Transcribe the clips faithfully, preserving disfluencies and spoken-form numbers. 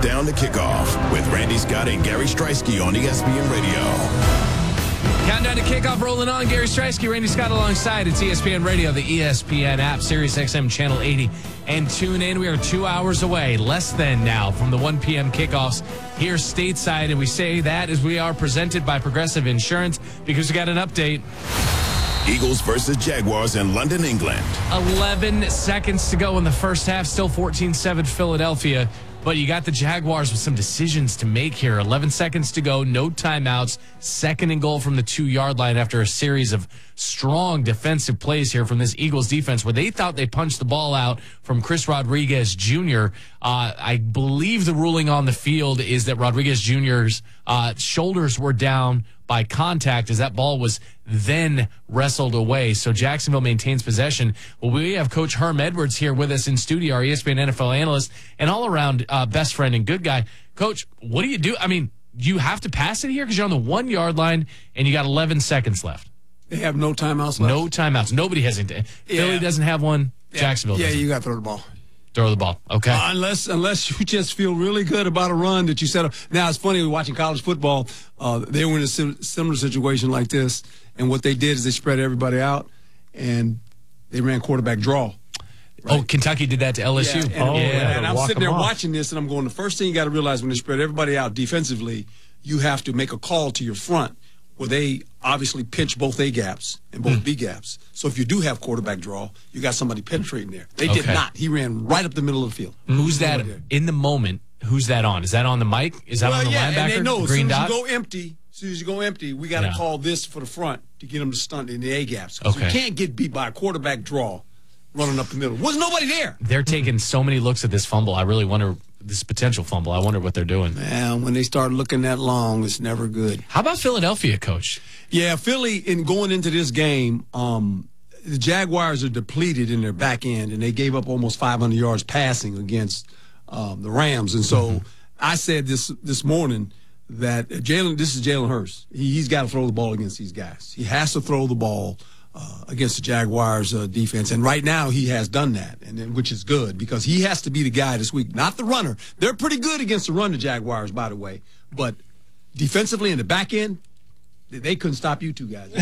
Countdown to Kickoff with Randy Scott and Gary Streisky on E S P N Radio. Countdown to Kickoff rolling on. Gary Streisky, Randy Scott alongside. It's E S P N Radio, the E S P N app, Sirius X M Channel eighty. And tune in. We are two hours away, less than now, from the one p.m. kickoffs here stateside. And we say that as we are presented by Progressive Insurance because we got an update. Eagles versus Jaguars in London, England. eleven seconds to go in the first half. Still fourteen seven Philadelphia. But you got the Jaguars with some decisions to make here. eleven seconds to go, no timeouts. Second and goal from the two-yard line after a series of strong defensive plays here from this Eagles defense where they thought they punched the ball out from Chris Rodriguez Junior Uh, I believe the ruling on the field is that Rodriguez Junior's uh, shoulders were down by contact as that ball was then wrestled away. So Jacksonville maintains possession. Well, we have Coach Herm Edwards here with us in studio, our E S P N N F L analyst and all-around uh, best friend and good guy. Coach, what do you do? I mean, you have to pass it here because you're on the one-yard line and you got eleven seconds left. They have no timeouts left. No timeouts. Nobody has it. Yeah. Philly doesn't have one. Yeah. Jacksonville Yeah, doesn't. you got to throw the ball. Throw the ball. Okay. Uh, unless unless you just feel really good about a run that you set up. Now, it's funny, watching college football, uh, they were in a sim- similar situation like this, and what they did is they spread everybody out, and they ran quarterback draw. Right? Oh, Kentucky did that to L S U. Yeah, and, oh, yeah. and I'm walk sitting there them off. watching this, and I'm going, the first thing you got to realize when they spread everybody out defensively, you have to make a call to your front where they obviously pinch both A gaps and both mm. B gaps. So if you do have quarterback draw, you got somebody penetrating there. They Okay. did not. He ran right up the middle of the field. Who's that in the moment? Who's that on? Is that on the mic? Is that well, on the yeah, linebacker? and they know The as green soon as dot? you go empty, as soon as you go empty, we got to Yeah. call this for the front to get them to stunt in the A gaps. Because Okay. you can't get beat by a quarterback draw running up the middle. Was nobody there. They're taking so many looks at this fumble. I really wonder, this potential fumble, I wonder what they're doing. Man, when they start looking that long, it's never good. How about Philadelphia, Coach? Yeah, Philly, in going into this game, um, the Jaguars are depleted in their back end, and they gave up almost five hundred yards passing against um, the Rams. And so mm-hmm. I said this this morning that Jalen, this is Jalen Hurts. He, he's got to throw the ball against these guys. He has to throw the ball uh, against the Jaguars uh, defense. And right now he has done that, and then, which is good because he has to be the guy this week, not the runner. They're pretty good against the run, the Jaguars, by the way. But defensively in the back end, they couldn't stop you two guys.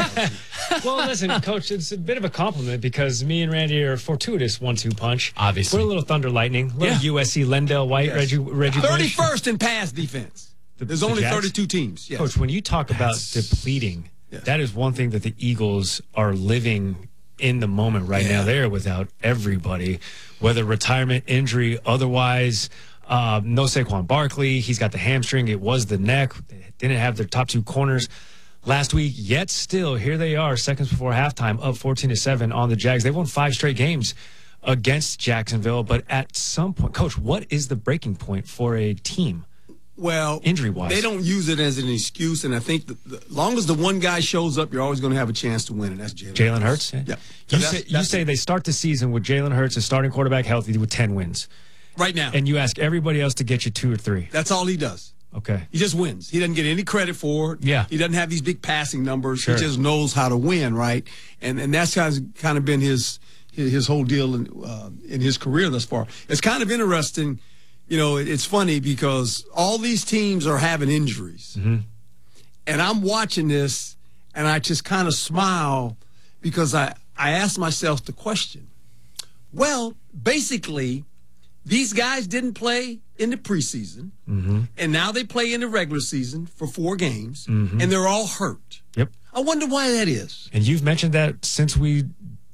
Well, listen, Coach, it's a bit of a compliment because me and Randy are a fortuitous one two punch. Obviously. We're a little Thunder Lightning, a little Yeah. U S C, Lendell White, Yes. Reggie, Reggie Bush. thirty-first in pass defense. The- There's the only Jags? thirty-two teams. Yes. Coach, when you talk about depleting, Yes. that is one thing that the Eagles are living in the moment right Yeah. now. They are without everybody, whether retirement, injury, otherwise. Uh, no Saquon Barkley. He's got the hamstring. It was the neck. They didn't have their top two corners last week. Yet still, here they are, seconds before halftime, up fourteen to seven on the Jags. They've won five straight games against Jacksonville. But at some point, Coach, what is the breaking point for a team? Well, injury-wise, they don't use it as an excuse, and I think the, the long as the one guy shows up, you're always going to have a chance to win, and that's Jalen. Jalen Hurts. Yeah. Yeah. You, So say, that's- you that's say it. they start the season with Jalen Hurts, a starting quarterback, healthy with ten wins, right now, and you ask everybody else to get you two or three. that's all he does. Okay. He just wins. He doesn't get any credit for it. Yeah. He doesn't have these big passing numbers. Sure. He just knows how to win, right? And and that's kind of, kind of been his his, his whole deal in, uh, in his career thus far. It's kind of interesting. You know, it, it's funny because all these teams are having injuries. Mm-hmm. And I'm watching this, and I just kind of smile because I, I ask myself the question, well, basically, these guys didn't play in the preseason, Mm-hmm. and now they play in the regular season for four games, Mm-hmm. and they're all hurt. Yep. I wonder why that is. And you've mentioned that since we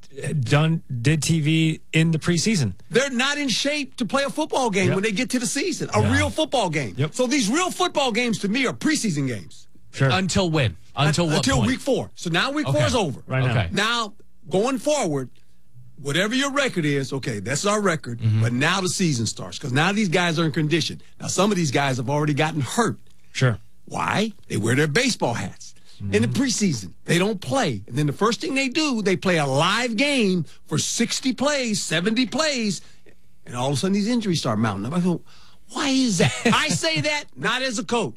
done did T V in the preseason. They're not in shape to play a football game Yep. when they get to the season, a Yeah. real football game. Yep. So these real football games to me are preseason games. Sure. Until when? Until what Until point? week four. So now week Okay. four is over. Right now. Okay. Now, going forward, whatever your record is, okay, that's our record, Mm-hmm. but now the season starts because now these guys are in condition. Now, some of these guys have already gotten hurt. Sure. Why? They wear their baseball hats. In the preseason, they don't play. And then the first thing they do, they play a live game for sixty plays, seventy plays, and all of a sudden these injuries start mounting up. I go, why is that? I say that not as a coach.